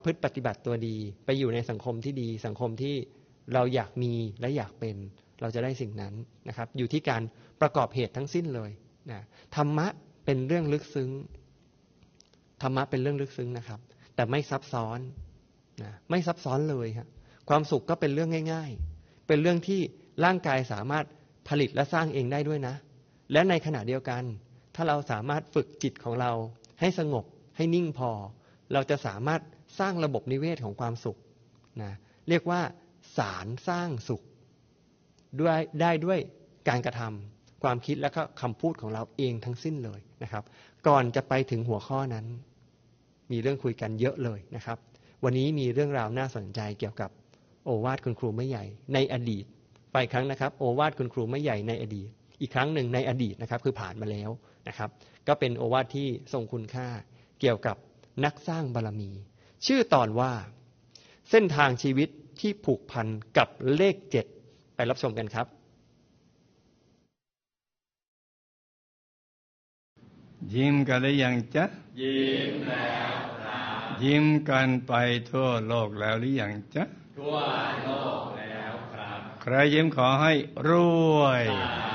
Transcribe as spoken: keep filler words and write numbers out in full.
พฤติปฏิบัติตัวดีไปอยู่ในสังคมที่ดีสังคมที่เราอยากมีและอยากเป็นเราจะได้สิ่งนั้นนะครับอยู่ที่การประกอบเหตุทั้งสิ้นเลยนะธรรมะเป็นเรื่องลึกซึ้งธรรมะเป็นเรื่องลึกซึ้งนะครับแต่ไม่ซับซ้อนนะไม่ซับซ้อนเลยครับความสุขก็เป็นเรื่องง่ายๆเป็นเรื่องที่ร่างกายสามารถผลิตและสร้างเองได้ด้วยนะและในขณะเดียวกันถ้าเราสามารถฝึกจิตของเราให้สงบให้นิ่งพอเราจะสามารถสร้างระบบนิเวศของความสุขนะเรียกว่าสารสร้างสุขด้วยได้ด้วยการกระทำความคิดและก็คำพูดของเราเองทั้งสิ้นเลยนะครับก่อนจะไปถึงหัวข้อนั้นมีเรื่องคุยกันเยอะเลยนะครับวันนี้มีเรื่องราวน่าสนใจเกี่ยวกับโอวาทคุณครูไม่ใหญ่ในอดีตไปครั้งนะครับโอวาทคุณครูไม่ใหญ่ในอดีตอีกครั้งหนึ่งในอดีตนะครับคือผ่านมาแล้วนะครับก็เป็นโอวาทที่ทรงคุณค่าเกี่ยวกับนักสร้างบารมีชื่อตอนว่าเส้นทางชีวิตที่ผูกพันกับเลขเจ็ดไปรับชมกันครับยิ้มกันหรือยังจ๊ะยิ้มแล้วครับยิ้มกันไปทั่วโลกแล้วหรือยังจ๊ะทั่วโลกแล้วครับใครยิ้มขอให้รวย